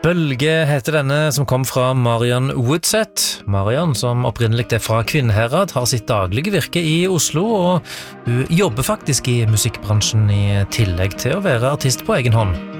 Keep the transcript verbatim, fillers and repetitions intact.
Bølge heter denne, som kom fra Marian Woodset. Marian, som opprinnelig er fra Kvinnherad, har sitt daglige virke i Oslo, og hun jobber faktisk i musikkbransjen i tillegg til å være artist på egen hånd.